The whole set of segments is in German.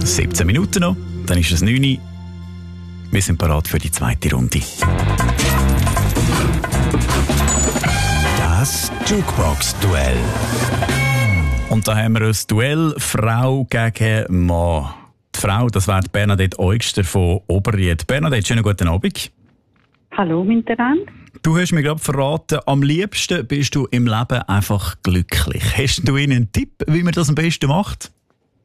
17 Minuten noch, dann ist es 9 Uhr. Wir sind bereit für die zweite Runde. Das Jukebox-Duell. Und da haben wir ein Duell Frau gegen Mann. Die Frau, das wäre Bernadette Eugster von Oberried. Bernadette, schönen guten Abend. Hallo miteinander. Du hast mir gerade verraten, am liebsten bist du im Leben einfach glücklich. Hast du Ihnen einen Tipp, wie man das am besten macht?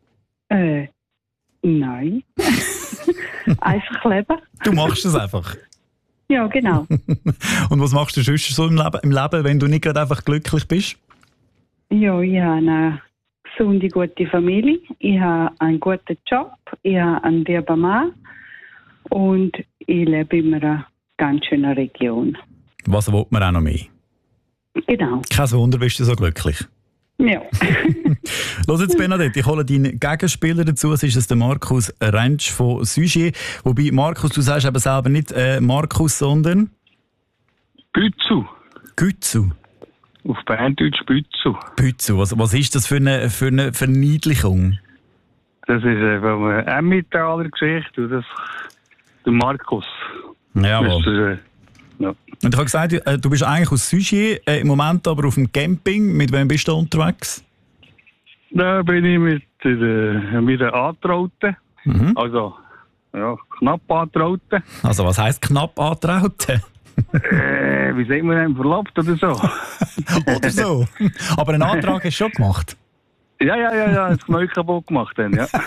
Nein. Einfach leben. Du machst es einfach. Ja, genau. Und was machst du sonst so im Leben, wenn du nicht gerade einfach glücklich bist? Ja, ich habe eine gesunde, gute Familie. Ich habe einen guten Job. Ich habe einen lieben Mann. Und ich lebe in einer ganz schönen Region. Was will man auch noch mehr? Genau. Kein Wunder, bist du so glücklich. Ja. Los jetzt, Bernadette, ich hole deinen Gegenspieler dazu. Es ist der Markus Rentsch von Sugier. Wobei, Markus, du sagst eben selber nicht Markus, sondern... Bützu. Gützu. Auf Berndeutsch Bützu. Bützu. Was ist das für eine Verniedlichung? Das ist von einer Emmentaler Geschichte. Und das der Markus. Jawohl. Ja. Und ich habe gesagt, du bist eigentlich aus Sugier, im Moment aber auf dem Camping. Mit wem bist du unterwegs? Da bin ich mit der Antrauten. Also, ja, knapp Antrauten. Also, was heisst knapp Antrauten? Wie sagt man denn, verlobt oder so? Oder so. Aber einen Antrag hast du schon gemacht? Ja, das Knie kaputt gemacht dann, ja.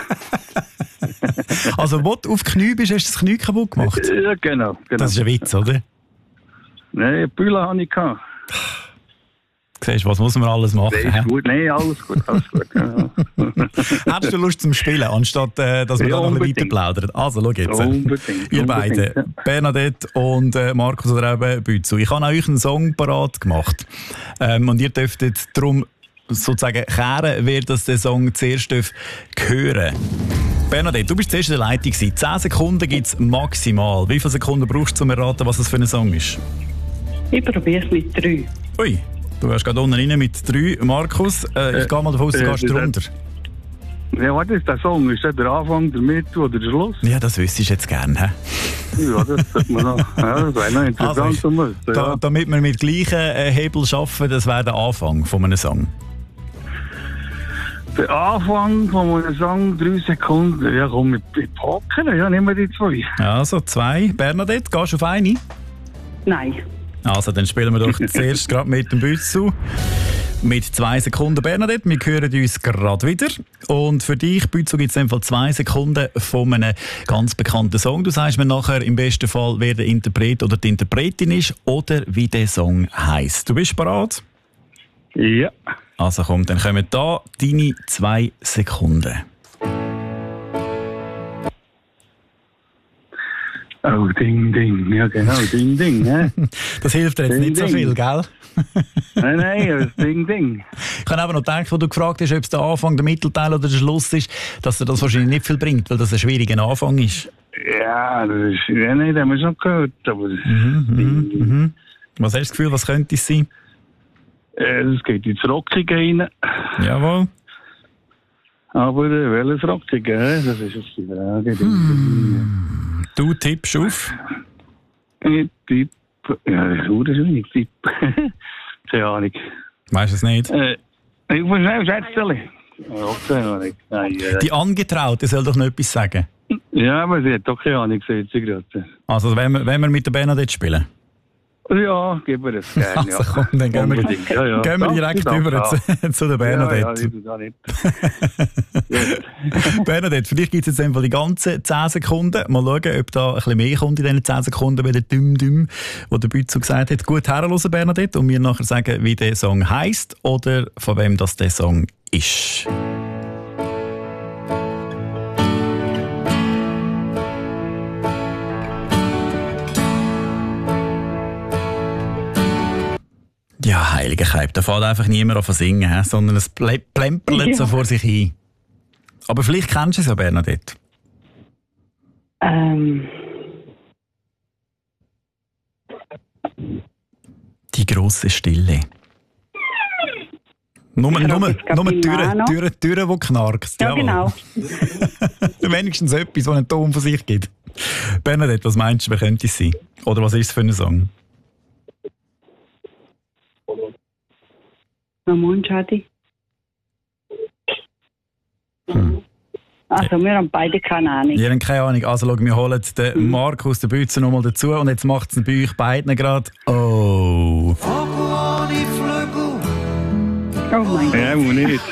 Also, wo du auf Knie bist, hast du das Knie kaputt gemacht? Ja, genau. Das ist ein Witz, oder? Nein, Bühler hatte ich. Siehst du, was muss man alles machen? Das ist gut, nein, alles gut. Ja. Hast du Lust zum Spielen, anstatt dass wir da noch ein bisschen weiter plaudern? Also, schau jetzt. Ihr beiden, ja. Bernadette und Markus oder eben Bützu. Ich habe euch einen Song parat gemacht. Und ihr dürftet darum sozusagen kehren, wer das den Song zuerst hören. Bernadette, du bist zuerst in der Leitung. 10 Sekunden gibt es maximal. Wie viele Sekunden brauchst du, um zu erraten, was das für ein Song ist? Ich probiere es mit 3. Ui, du wärst gerade unten rein mit 3. Markus, ich gehe mal davon aus, du gehst runter. Ja, was ist der Song? Ist das der Anfang, der Mitte oder der Schluss? Ja, das wüsstest du jetzt gerne. He? Ja, das sollte man noch. Ja, das wäre noch interessant. Also damit wir mit gleichen Hebel arbeiten, das wäre der Anfang von einem Song. Der Anfang von einem Song, 3 Sekunden. Ja, komm, mit Packen, ja, nehmen wir die 2. Also 2. Bernadette, gehst du auf eine? Nein. Also, dann spielen wir doch zuerst gerade mit dem Bützu. Mit 2 Sekunden, Bernadette. Wir hören uns gerade wieder. Und für dich, Bützu, gibt es in dem Fall 2 Sekunden von einem ganz bekannten Song. Du sagst mir nachher im besten Fall, wer der Interpret oder die Interpretin ist oder wie der Song heisst. Du bist bereit? Ja. Also komm, dann kommen da deine 2 Sekunden. Oh, Ding, Ding. Ja, genau, Ding, Ding. Das hilft dir jetzt Ding, nicht so Ding. viel, gell? Nein, das Ding, Ding. Ich habe aber noch gedacht, als du gefragt hast, ob es der Anfang, der Mittelteil oder der Schluss ist, dass dir das wahrscheinlich nicht viel bringt, weil das ein schwieriger Anfang ist. Ja, das ist, ja, nein, das haben wir schon gehört. Aber Was hast du das Gefühl, was könnte es sein? Es geht ins Rockige rein. Jawohl. Aber welches Rockige? Das ist jetzt die Frage. Du tippst auf? Ich tippe. Ja, das ist schwierig. Ich tippe. Keine Ahnung. Weißt du es nicht? Ich muss schnell schätzen. Okay, nein. Die Angetraute soll doch noch etwas sagen. Ja, aber sie hat doch keine Ahnung, sagt sie gerade. Also, wenn wir mit der Bernadette spielen? Ja, geben wir das gerne. Also komm, dann gehen wir direkt über zu der Bernadette. Ja, nicht. Bernadette, für dich gibt es jetzt einfach die ganzen 10 Sekunden. Mal schauen, ob da ein bisschen mehr kommt in diesen 10 Sekunden, wie der Düm-Düm, wo der Bützu gesagt hat. Gut herhören, Bernadette, und mir nachher sagen, wie der Song heisst oder von wem das der Song ist. Ja, heilige Keib, da fährt einfach niemand an zu singen, sondern es plemperlet so vor sich hin. Aber vielleicht kennst du es ja, Bernadette. Die grosse Stille. Nur Türen, die knarkst. Ja, genau. Wenigstens etwas, das einen Ton von sich gibt. Bernadette, was meinst du, wer könnte es sein? Oder was ist es für ein Song? Ramon Schadi. Also, wir haben beide keine Ahnung. Ihr habt keine Ahnung. Also, wir holen den Markus, den Bützer, nochmal dazu. Und jetzt macht es bei euch beiden gerade. Oh. Oh mein Gott. Ja, muss nicht.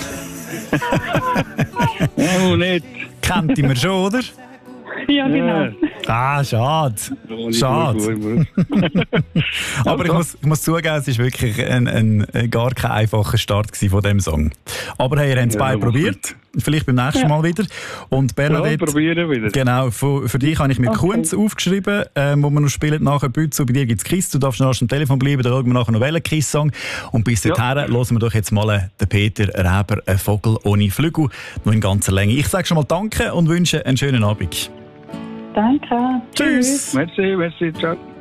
Ja, muss nicht. Kennt ihr mir schon, oder? Ja, genau. Ah, schade. Schade. Aber ich muss zugeben, es war wirklich ein gar kein einfacher Start von diesem Song. Aber hey, ihr habt es beide probiert. Vielleicht beim nächsten Mal wieder. Und Bernadette, probieren wieder. Genau, für dich habe ich mir Kunz aufgeschrieben, wo wir noch spielen nachher. Bützu, bei dir gibt es Kiss, du darfst noch am Telefon bleiben, dann schauen wir nachher noch welchen Kiss-Song. Und bis dahin hören wir doch jetzt mal den Peter Reber, «Ein Vogel ohne Flügel», noch in ganzer Länge. Ich sage schon mal Danke und wünsche einen schönen Abend. Danke. Tschüss. Merci, ciao.